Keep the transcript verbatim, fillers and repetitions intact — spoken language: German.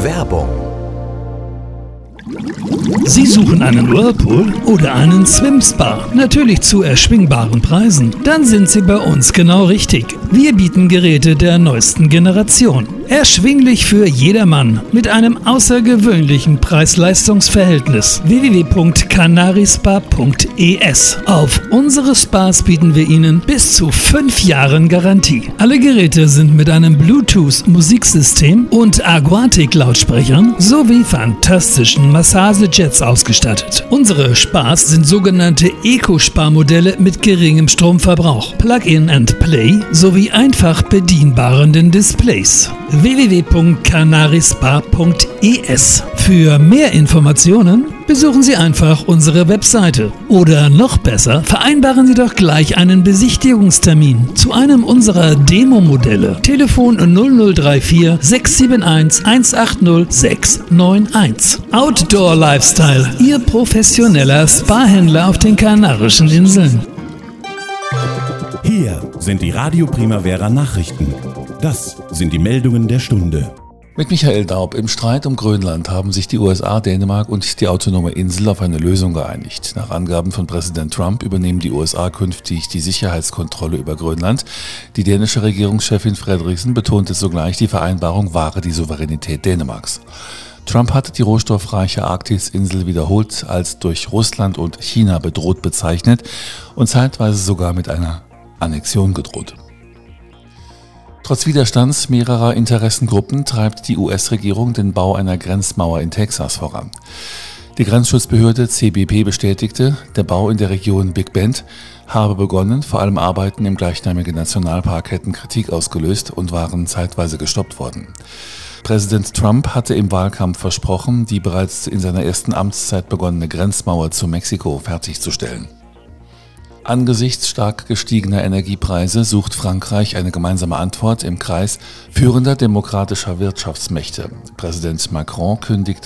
Werbung. Sie suchen einen Whirlpool oder einen Swim-Spa? Natürlich zu erschwingbaren Preisen? Dann sind Sie bei uns genau richtig. Wir bieten Geräte der neuesten Generation. Erschwinglich für jedermann mit einem außergewöhnlichen Preis-Leistungs-Verhältnis. w w w punkt canarispa punkt e s. Auf unsere Spas bieten wir Ihnen bis zu fünf Jahren Garantie. Alle Geräte sind mit einem Bluetooth-Musiksystem und Aquatic-Lautsprechern sowie fantastischen Massagejets ausgestattet. Unsere Spas sind sogenannte Eco-Spa-Modelle mit geringem Stromverbrauch, Plug-in and Play sowie einfach bedienbaren Displays. w w w punkt canarispa punkt e s. Für mehr Informationen besuchen Sie einfach unsere Webseite. Oder noch besser, vereinbaren Sie doch gleich einen Besichtigungstermin zu einem unserer Demo-Modelle. Telefon null null drei vier sechs sieben eins eins acht null sechs neun eins. Outdoor Lifestyle, Ihr professioneller Spa-Händler auf den Kanarischen Inseln. Hier sind die Radio Primavera Nachrichten. Das sind die Meldungen der Stunde. Mit Michael Daub. Im Streit um Grönland haben sich die U S A, Dänemark und die autonome Insel auf eine Lösung geeinigt. Nach Angaben von Präsident Trump übernehmen die U S A künftig die Sicherheitskontrolle über Grönland. Die dänische Regierungschefin Frederiksen betonte sogleich, die Vereinbarung wahre die Souveränität Dänemarks. Trump hat die rohstoffreiche Arktisinsel wiederholt als durch Russland und China bedroht bezeichnet und zeitweise sogar mit einer Annexion gedroht. Trotz Widerstands mehrerer Interessengruppen treibt die U S-Regierung den Bau einer Grenzmauer in Texas voran. Die Grenzschutzbehörde C B P bestätigte, der Bau in der Region Big Bend habe begonnen, vor allem Arbeiten im gleichnamigen Nationalpark hätten Kritik ausgelöst und waren zeitweise gestoppt worden. Präsident Trump hatte im Wahlkampf versprochen, die bereits in seiner ersten Amtszeit begonnene Grenzmauer zu Mexiko fertigzustellen. Angesichts stark gestiegener Energiepreise sucht Frankreich eine gemeinsame Antwort im Kreis führender demokratischer Wirtschaftsmächte. Präsident Macron kündigt